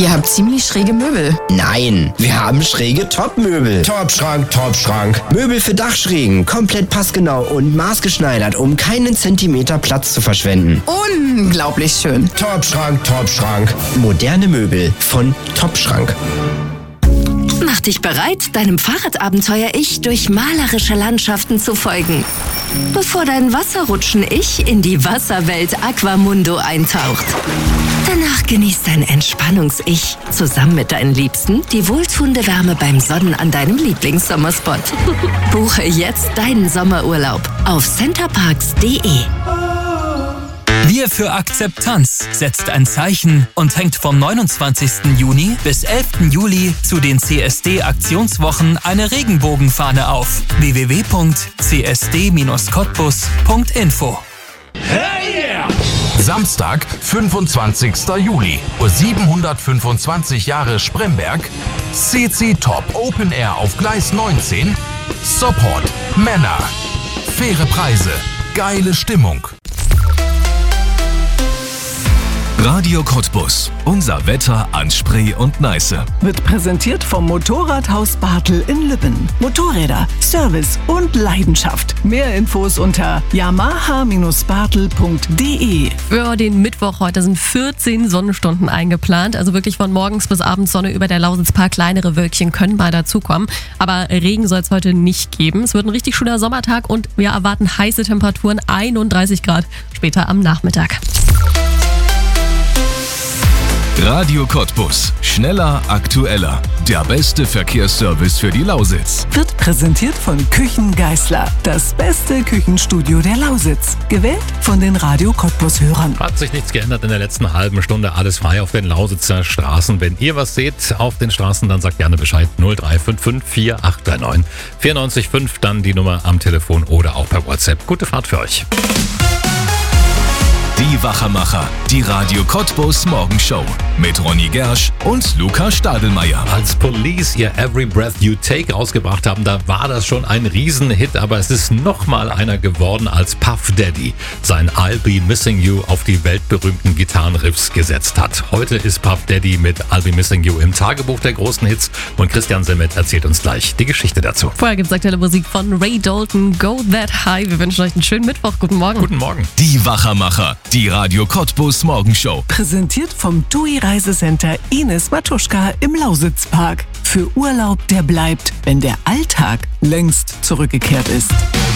Ihr habt ziemlich schräge Möbel. Nein, wir haben schräge Topmöbel. Topschrank, Topschrank. Möbel für Dachschrägen, komplett passgenau und maßgeschneidert, um keinen Zentimeter Platz zu verschwenden. Unglaublich schön. Topschrank, Topschrank. Moderne Möbel von Topschrank. Mach dich bereit, deinem Fahrradabenteuer-Ich durch malerische Landschaften zu folgen. Bevor dein Wasserrutschen-Ich in die Wasserwelt Aquamundo eintaucht. Danach genießt dein Entspannungs-Ich zusammen mit deinen Liebsten die wohltuende Wärme beim Sonnen an deinem Lieblingssommerspot. Buche jetzt deinen Sommerurlaub auf centerparks.de. Wir für Akzeptanz setzt ein Zeichen und hängt vom 29. Juni bis 11. Juli zu den CSD-Aktionswochen eine Regenbogenfahne auf. www.csd-cottbus.info. Hey yeah! Samstag, 25. Juli, 725 Jahre Spremberg, CC Top Open Air auf Gleis 19, Support, Männer, faire Preise, geile Stimmung. Radio Cottbus. Unser Wetter an Spree und Neiße. Wird präsentiert vom Motorradhaus Bartel in Lübben. Motorräder, Service und Leidenschaft. Mehr Infos unter yamaha-bartel.de. Für den Mittwoch heute sind 14 Sonnenstunden eingeplant. Also wirklich von morgens bis abends Sonne über der Lausitz. Paar kleinere Wölkchen können mal dazukommen. Aber Regen soll es heute nicht geben. Es wird ein richtig schöner Sommertag und wir erwarten heiße Temperaturen, 31 Grad später am Nachmittag. Radio Cottbus. Schneller, aktueller. Der beste Verkehrsservice für die Lausitz. Wird präsentiert von Küchen Geißler. Das beste Küchenstudio der Lausitz. Gewählt von den Radio Cottbus-Hörern. Hat sich nichts geändert in der letzten halben Stunde. Alles frei auf den Lausitzer Straßen. Wenn ihr was seht auf den Straßen, dann sagt gerne Bescheid. 0355 4839 94,5. Dann die Nummer am Telefon oder auch per WhatsApp. Gute Fahrt für euch. Die Wachermacher, die Radio Cottbus Morgenshow mit Ronny Gersch und Luca Stadelmeier. Als Police ihr Every Breath You Take ausgebracht haben, da war das schon ein Riesenhit, aber es ist nochmal einer geworden, als Puff Daddy sein I'll Be Missing You auf die weltberühmten Gitarrenriffs gesetzt hat. Heute ist Puff Daddy mit I'll Be Missing You im Tagebuch der großen Hits und Christian Semmet erzählt uns gleich die Geschichte dazu. Vorher gibt es aktuelle Musik von Ray Dalton, Go That High. Wir wünschen euch einen schönen Mittwoch. Guten Morgen. Guten Morgen. Die Wachermacher. Die Radio Cottbus Morgenshow. Präsentiert vom TUI Reisecenter Ines Matuschka im Lausitzpark. Für Urlaub, der bleibt, wenn der Alltag längst zurückgekehrt ist.